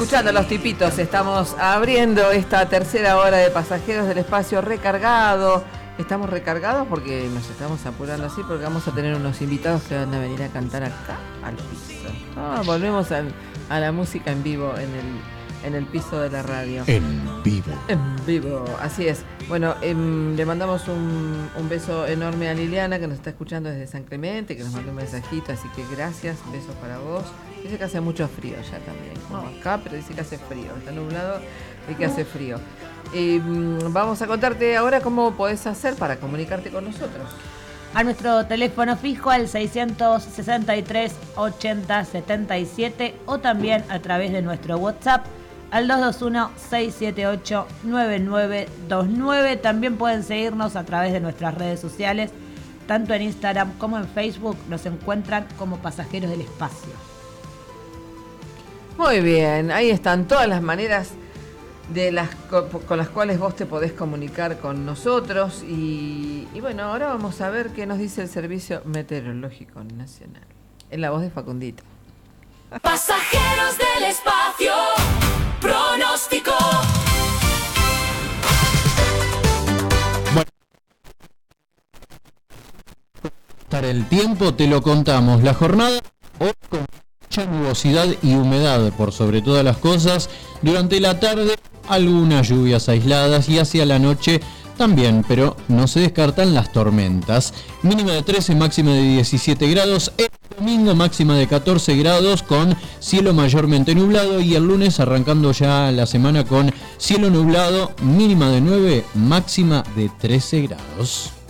escuchando Los Tipitos, estamos abriendo esta tercera hora de Pasajeros del Espacio recargado. Estamos recargados porque nos estamos apurando así, porque vamos a tener unos invitados que van a venir a cantar acá al piso. Volvemos a la música en vivo en el piso de la radio. En vivo. En vivo, así es. Bueno, le mandamos un beso enorme a Liliana, que nos está escuchando desde San Clemente, que nos mandó un mensajito, así que gracias, besos para vos. Dice que hace mucho frío ya también, como acá, pero dice que hace frío, está nublado y que hace frío. Vamos a contarte ahora cómo podés hacer para comunicarte con nosotros. A nuestro teléfono fijo al 663 80 77 o también a través de nuestro WhatsApp al 221-678-9929. También pueden seguirnos a través de nuestras redes sociales, tanto en Instagram como en Facebook. Nos encuentran como Pasajeros del Espacio. Muy bien, ahí están todas las maneras con las cuales vos te podés comunicar con nosotros. Y bueno, ahora vamos a ver qué nos dice el Servicio Meteorológico Nacional, en la voz de Facundito. Pasajeros del Espacio, pronóstico. Bueno, para el tiempo te lo contamos. La jornada hoy con mucha nubosidad y humedad por sobre todas las cosas. Durante la tarde algunas lluvias aisladas y hacia la noche también, pero no se descartan las tormentas. Mínima de 13, máxima de 17 grados. El domingo máxima de 14 grados con cielo mayormente nublado, y el lunes arrancando ya la semana con cielo nublado, mínima de 9, máxima de 13 grados.